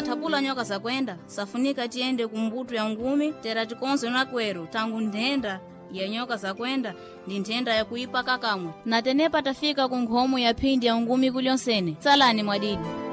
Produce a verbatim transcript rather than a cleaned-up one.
tathapula nyoka zakwenda safunika tiende kumbuto ya ngumi tera tikonzo na kwero tangu ndenda ya nyoka zakwenda ndi nthenda ya kuipa kakamwe na tenepa tafika ku nkhomo ya phindi ya ngumi kulyonsene. Salani mwadidi.